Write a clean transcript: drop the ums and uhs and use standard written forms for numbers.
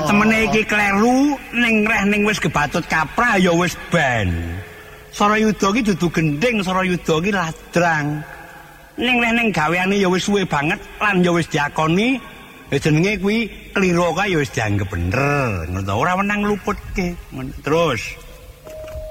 Temene iki kleru ning reh ning wis kebatut kaprah ya wis ben. Sarayuda iki dudu gendhing, Sarayuda iki ladrang. Ning reh ning gaweane ya wis suwe banget lan ya wis diakoni. Ya jenenge kuwi kliru kae ya wis dianggep bener. Ngono ora menang luputke. Terus